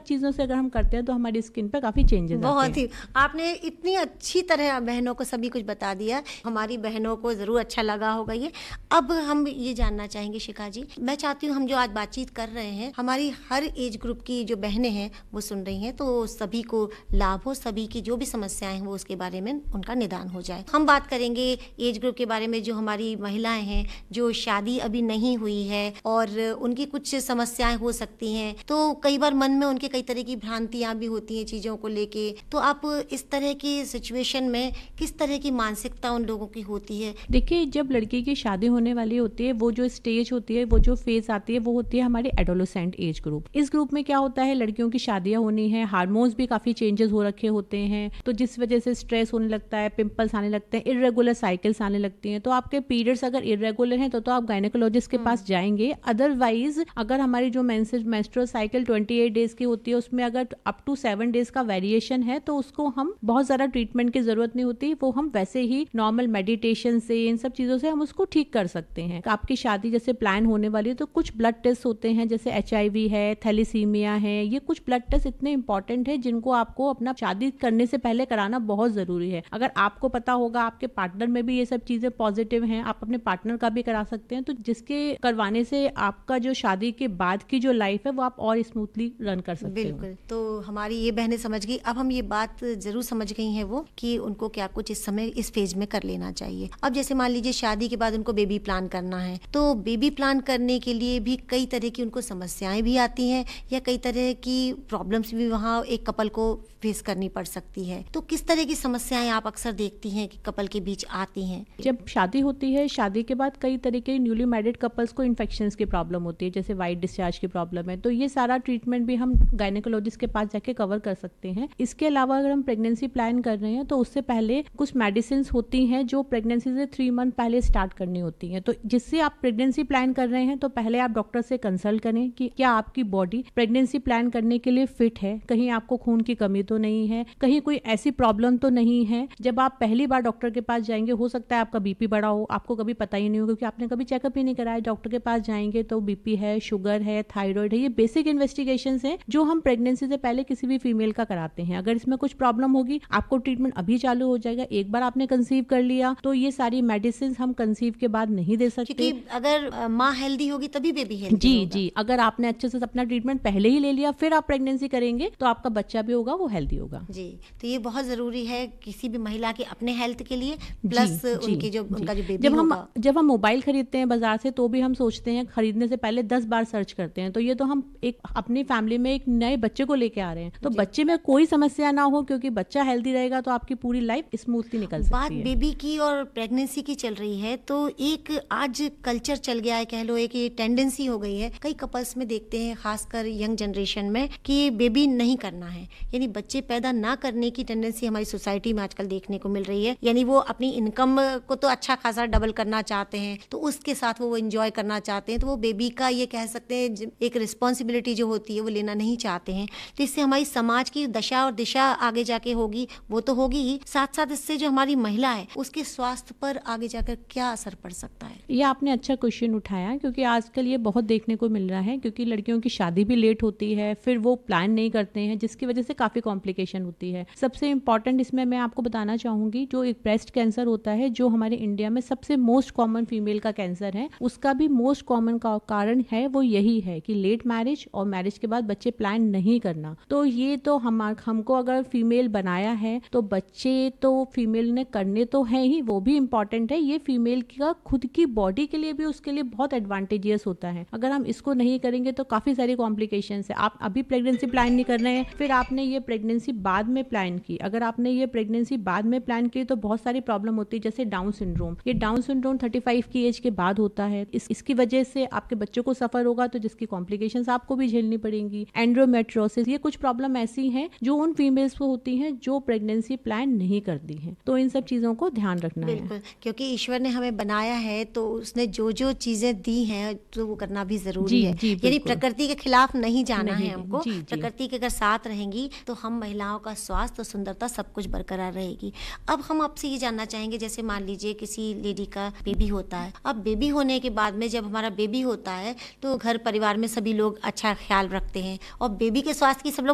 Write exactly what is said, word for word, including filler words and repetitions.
चीज़ों से अगर हम करते हैं तो हमारी स्किन पर काफ़ी चेंजेस आते हैं। बहुत ही आपने इतनी अच्छी तरह बहनों को सभी कुछ बता दिया, हमारी बहनों को ज़रूर अच्छा लगा होगा ये। अब हम ये जानना चाहेंगे शिखा जी, मैं चाहती हूँ हम जो आज बातचीत कर रहे हैं हमारी हर एज ग्रुप की जो बहनें हैं वो सुन रही हैं, तो सभी को लाभ हो, सभी की जो भी समस्याएं हैं वो उसके बारे में उनका निदान हो जाए। हम बात करेंगे एज ग्रुप के बारे में, जो हमारी महिलाएं हैं जो शादी अभी नहीं हुई है और उनकी कुछ समस्याएं हो सकती हैं, तो कई बार मन में उनके कई तरह की भ्रांतियां भी होती हैं चीज़ों को लेके। तो आप इस तरह की सिचुएशन में किस तरह की मानसिकता उन लोगों की होती है? देखिए, जब लड़की की शादी होने वाली होती है, वो जो स्टेज होती है, वो जो फेज आती है, वो होती है हमारी एडोलेसेंट एज ग्रुप। इस ग्रुप में क्या होता है, लड़कियों की शादियां होनी है, हार्मोन्स भी काफी चेंजेस हो रखे होते हैं, तो जिस वजह से स्ट्रेस होने लगता है, पिंपल्स आने लगते हैं, इरेगुलर साइकिल्स आने लगती हैं। तो आपके पीरियड्स अगर इरेगुलर हैं तो तो आप गायनेकोलॉजिस्ट के पास जाएंगे। अदरवाइज अगर हमारी जो मेंस्ट्रुअल साइकिल अट्ठाईस डेज की होती है, उसमें अगर अप टू सेवन डेज का वेरिएशन है तो उसको हम बहुत ज्यादा ट्रीटमेंट की जरूरत नहीं होती, वो हम वैसे ही नॉर्मल मेडिटेशन से, इन सब चीजों से हम उसको ठीक कर सकते हैं। आपकी शादी जैसे प्लान होने वाली है तो कुछ ब्लड टेस्ट होते हैं, जैसे एच आई वी है, थैलीसीमिया है, ये कुछ ब्लड टेस्ट इतने इंपॉर्टेंट है जिनको आपको अपना शादी करने से पहले कराना बहुत जरूरी है। अगर आपको पता होगा आपके पार्टनर में भी ये सब चीजें पॉजिटिव हैं, आप अपने पार्टनर का भी करा सकते हैं, तो जिसके करवाने से आपका जो शादी के बाद की जो लाइफ है वो आप और स्मूथली रन कर सकते हो। बिल्कुल, तो हमारी ये बहनें समझ गई। अब हम ये बात जरूर समझ गई हैं वो कि उनको क्या कुछ इस समय इस फेज में कर लेना चाहिए। अब जैसे मान लीजिए शादी के बाद उनको बेबी प्लान करना है, तो बेबी प्लान करने के लिए भी कई तरह की उनको समस्याएं भी आती हैं या कई तरह की प्रॉब्लम्स भी वहाँ एक कपल को फेस करनी पड़ सकती है। तो किस तरह की समस्याएं आप अक्सर देखती हैं कि कपल के बीच आती हैं? जब शादी होती है, शादी के बाद कई तरह के न्यूली मैरिड कपल्स को इन्फेक्शंस की प्रॉब्लम होती है, जैसे वाइट डिस्चार्ज की प्रॉब्लम है, तो ये सारा ट्रीटमेंट भी हम गायनेकोलॉजिस्ट के पास जाके कवर कर सकते हैं। इसके अलावा अगर हम प्रेगनेंसी प्लान कर रहे हैं तो उससे पहले कुछ मेडिसिन होती हैं जो प्रेगनेंसी से थ्री मंथ पहले स्टार्ट करनी होती हैं। तो जिससे आप प्रेगनेंसी प्लान कर रहे हैं तो पहले आप डॉक्टर से कंसल्ट करें कि क्या आपकी बॉडी प्रेगनेंसी प्लान करने के लिए फिट है, कहीं आपको खून की कमी तो नहीं है, कहीं कोई ऐसी प्रॉब्लम तो नहीं है। जब आप पहली बार डॉक्टर के पास जाएंगे, हो सकता है आपका बीपी बढ़ा हो, आपको कभी पता ही नहीं हो क्योंकि आपने कभी चेकअप ही नहीं कराया। डॉक्टर के पास जाएंगे तो बीपी है, शुगर है, थायराइड है, ये बेसिक इन्वेस्टिगेशंस हैं जो हम प्रेगनेंसी से पहले किसी भी फीमेल का कराते हैं। अगर इसमें कुछ प्रॉब्लम होगी, आपको ट्रीटमेंट अभी चालू हो जाएगा। एक बार आपने कंसीव कर लिया तो ये सारी मेडिसिन हम कंसीव के बाद नहीं दे सकते, क्योंकि अगर माँ हेल्दी होगी तभी बेबी हेल्दी जी होगा। जी अगर आपने अच्छे से अपना ट्रीटमेंट पहले ही ले लिया, फिर आप प्रेगनेंसी करेंगे तो आपका बच्चा भी होगा वो हेल्दी होगा। जी, तो ये बहुत जरूरी है किसी भी महिला के अपने हेल्थ के लिए, प्लस उनकी जो उनका जो बेबी जब हम होगा। जब हम मोबाइल खरीदते हैं बाजार से तो भी हम सोचते हैं, खरीदने से पहले दस बार सर्च करते हैं। तो ये तो हम एक अपनी फैमिली में एक नए बच्चे को लेके आ रहे हैं, तो बच्चे में कोई समस्या ना हो, क्योंकि बच्चा हेल्दी रहेगा तो आपकी पूरी लाइफ स्मूथली निकल सकती बात है। बेबी की और प्रेगनेंसी की चल रही है, तो एक आज कल्चर चल गया है, कह लो एक ये टेंडेंसी हो गई है कई कपल्स में देखते हैं, खासकर यंग जनरेशन में, कि बेबी नहीं करना है, यानी बच्चे पैदा ना करने की टेंडेंसी हमारी सोसाइटी में आजकल देखने को मिल रही है। यानी वो अपनी इनकम को तो अच्छा खासा डबल करना चाहते हैं, तो उसके साथ वो एंजॉय करना चाहते हैं, तो वो बेबी का ये कह सकते हैं एक रिस्पॉन्सिबिलिटी जो होती है वो लेना नहीं चाहते हैं। तो इससे हमारी समाज की दशा और दिशा आगे जाके होगी, वो तो होगी ही, साथ साथ इससे जो हमारी महिला है उसके स्वास्थ्य पर आगे जाकर क्या असर पड़ सकता है? ये आपने अच्छा क्वेश्चन उठाया, क्योंकि आजकल ये बहुत देखने को मिल रहा है, क्योंकि लड़कियों की शादी भी लेट होती है, फिर वो प्लान नहीं करते हैं, जिसकी वजह से काफी कॉम्प्लिकेशन होती है। सबसे इम्पोर्टेंट इसमें मैं आपको बताना चाहूंगी, जो एक ब्रेस्ट कैंसर होता है, जो हमारे इंडिया में सबसे मोस्ट कॉमन फीमेल का कैंसर है, उसका भी मोस्ट कॉमन का कारण है वो यही है कि लेट मैरिज और मैरिज के बाद बच्चे प्लान नहीं करना। तो ये तो हम हमको अगर फीमेल बनाया है तो बच्चे तो फीमेल ने करने तो है ही, वो भी इम्पोर्टेंट है। ये फीमेल का खुद की बॉडी के लिए भी उसके लिए बहुत एडवांटेजियस होता है। अगर हम इसको नहीं करेंगे तो काफी सारी कॉम्प्लिकेशंस है। आप अभी प्रेगनेंसी प्लान नहीं कर रहे हैं, फिर आपने ये प्रेगनेंसी बाद में प्लान की, अगर आपने ये प्रेगनेंसी बाद में प्लान की तो बहुत सारी प्रॉब्लम होती है, जैसे डाउन सिंड्रोम। ये डाउन सिंड्रोम पैंतीस की एज के बाद होता है। इस, इसकी वजह से आपके बच्चों को सफर होगा, तो जिसकी कॉम्प्लिकेशंस आपको भी झेलनी पड़ेंगी। एंड्रोमेट्रोसिस, ये कुछ प्रॉब्लम ऐसी हैं जो उन फीमेल्स को होती हैं जो प्रेगनेंसी प्लान नहीं करती हैं। तो इन सब चीजों को ध्यान रखना है। बिल्कुल, क्योंकि ईश्वर ने हमें बनाया है तो उसने जो जो चीजें दी हैं तो वो करना भी जरूरी है। यानी प्रकृति के खिलाफ नहीं जाना है हमको। जी, प्रकृति के अगर साथ रहेंगी तो हम महिलाओं का स्वास्थ्य और सुंदरता सब कुछ बरकरार रहेगी। अब हम आपसे ये जानना चाहेंगे, जैसे मान लीजिए किसी लेडी का बेबी होता है, अब बेबी होने के बाद में जब हमारा बेबी होता है तो घर परिवार में सभी लोग अच्छा ख्याल रखते हैं और बेबी के स्वास्थ्य की सब लोग